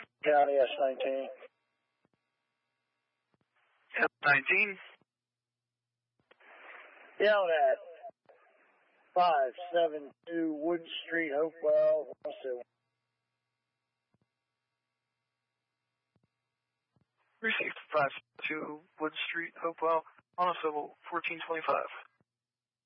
County S19. S19? Down at 572 Wood Street, Hopewell. 365 Wood Street, Hopewell, on a civil 1425.